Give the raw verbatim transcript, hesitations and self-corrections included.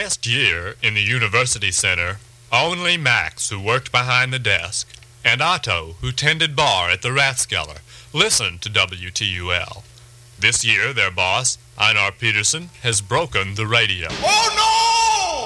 last year in the University Center, only Max, who worked behind the desk, and Otto, who tended bar at the Rathskeller, listened to W T U L. This year, their boss, Einar Peterson, has broken the radio. Oh, no!